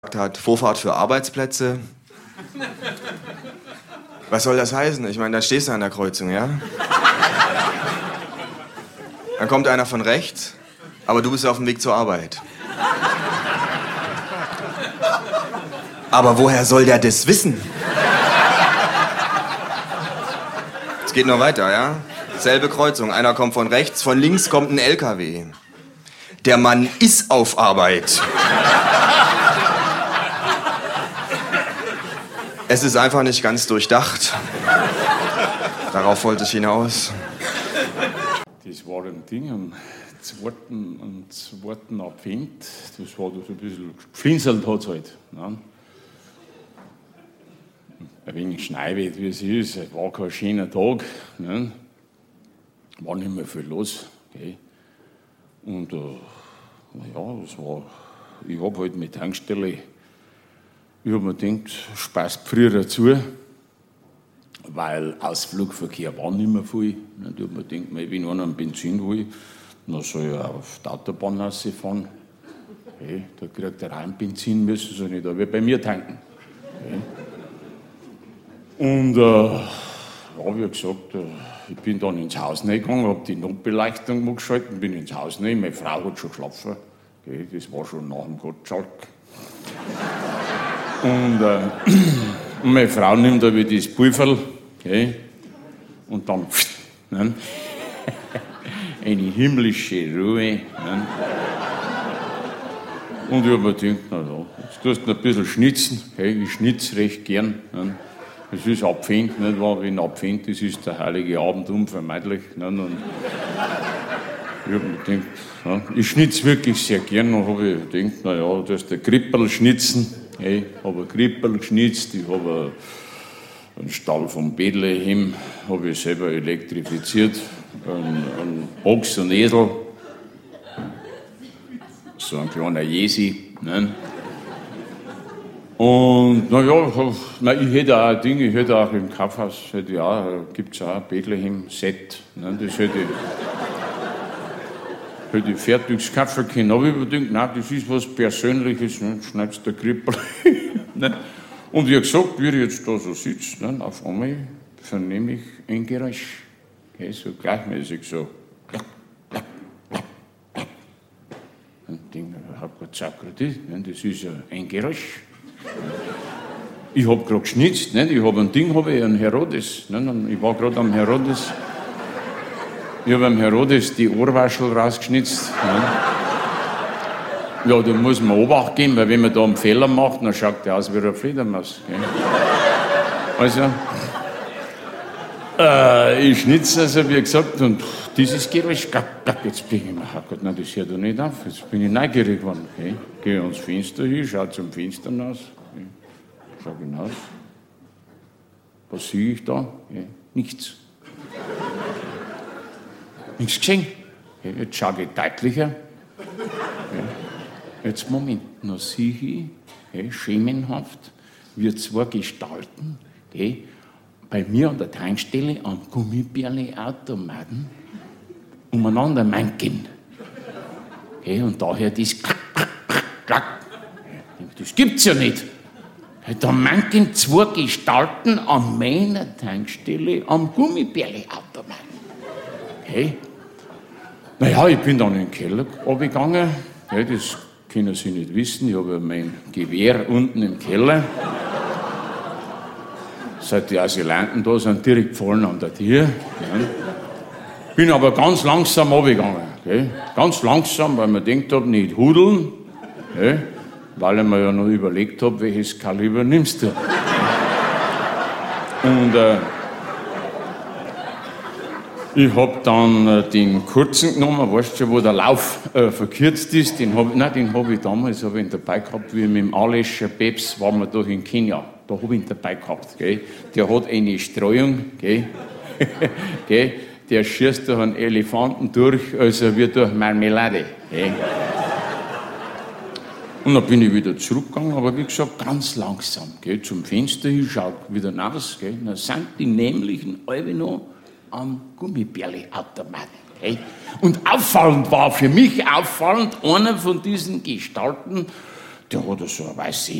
hat, Vorfahrt für Arbeitsplätze. Was soll das heißen? Ich meine, da stehst du an der Kreuzung, ja? Dann kommt einer von rechts, aber du bist auf dem Weg zur Arbeit. Aber woher soll der das wissen? Es geht noch weiter, ja? Selbe Kreuzung, einer kommt von rechts, von links kommt ein LKW. Der Mann ist auf Arbeit. Es ist einfach nicht ganz durchdacht. Darauf wollte ich hinaus. Das war ein Ding am 2. Advent. Das war so ein bisschen geflinzelt hat es halt. Ne? Ein wenig Schneewett, wie es ist. Es war kein schöner Tag. Ne? War nicht mehr viel los. Okay? Und ja, das war. Ich habe halt mit Tankstelle. Ich habe mir gedacht, passt früher dazu, weil Ausflugverkehr war nicht mehr viel. Ich habe mir gedacht, wenn einer einen Benzin will, dann soll er auf die Autobahn rausfahren. Okay, da kriegt er rein Benzin, müssen sie nicht, aber bei mir tanken. Okay. Und wie gesagt, ich bin dann ins Haus reingegangen, habe die Notbeleuchtung geschaltet, bin ins Haus rein, meine Frau hat schon geschlafen. Okay, das war schon nach dem Gottschalk. Und meine Frau nimmt aber das Pulverl, okay, und dann ne, eine himmlische Ruhe. Ne. Und ich habe mir gedacht, na ja, jetzt tust du ein bisschen schnitzen. Okay, ich schnitze recht gern. Ne. Es ist Advent, nicht wahr? Wenn Advent ist, ist der heilige Abend unvermeidlich. Ne. Und ich habe mir gedacht, ja, ich schnitze wirklich sehr gern. Und habe ich gedacht, na ja, das ist der Krippel schnitzen. Ich habe ein Krippel geschnitzt, ich habe einen Stall von Bethlehem, habe ich selber elektrifiziert, einen Ochs und Esel, so ein kleiner Jesi. Ne? Und naja, ich hätte auch ein Ding, ich hätte auch im Kaufhaus, gibt es auch ein Bethlehem-Set, ne? Das hätte ich fertiges Kaffee können. Aber ich habe gedacht, nein, das ist was Persönliches, ne? Schneidest der Krippel. Ne? Und wie gesagt, wie ich jetzt da so sitze, ne? Auf einmal vernehme ich ein Geräusch. Okay, so gleichmäßig so. Ein Ding, das ist ein Geräusch. Ich habe gerade geschnitzt, ne? Ich habe ein Ding, einen Herodes. Ne? Ich war gerade am Herodes. Ich habe am Herodes die Ohrwaschel rausgeschnitzt. Ja, da muss man Obacht geben, weil wenn man da einen Fehler macht, dann schaut der aus wie eine Fledermaus. Gell? Also, ich schnitze, also wie gesagt, und dieses Geräusch, jetzt bin ich mir, oh Gott, nein, das hört doch nicht auf, jetzt bin ich neugierig geworden. Okay? Gehe ans Fenster hin, schaue zum Fenster hinaus, okay? Schau hinaus. Was sehe ich da? Okay? Nichts. Nichts gesehen. Okay, jetzt schaue ich deutlicher. Okay. Jetzt Moment, noch sehe ich, okay, schemenhaft, wie zwei Gestalten, okay, bei mir an der Tankstelle am Gummibärle-Automaten umeinander manken. Okay, und daher das klack, klack, klack, klack. Das gibt's ja nicht. Da manken zwei Gestalten an meiner Tankstelle am Gummibärle-Automaten. Okay. Naja, ich bin dann in den Keller runtergegangen. Ja, das können Sie nicht wissen. Ich habe mein Gewehr unten im Keller. Seit die Asylanten da sind, direkt gefallen an der Tür. Ja. Bin aber ganz langsam runtergegangen. Okay. Ganz langsam, weil man denkt habe, nicht hudeln. Okay. Weil ich mir ja noch überlegt habe, welches Kaliber nimmst du. Und ich habe dann den kurzen genommen, weißt du, wo der Lauf verkürzt ist. Den habe ich damals ihn dabei gehabt, wie mit dem Alescher Peps waren wir da in Kenia. Da habe ich ihn dabei gehabt. Gell. Der hat eine Streuung, gell. Gell. Der schießt durch einen Elefanten durch, also wie durch Marmelade. Gell. Und dann bin ich wieder zurückgegangen, aber wie gesagt, ganz langsam. Gell. Zum Fenster hin, schau wieder raus. Gell. Dann sind die nämlichen alle noch am Gummibärle-Automaten. Okay? Und auffallend war für mich einer von diesen Gestalten, der hat so eine weiße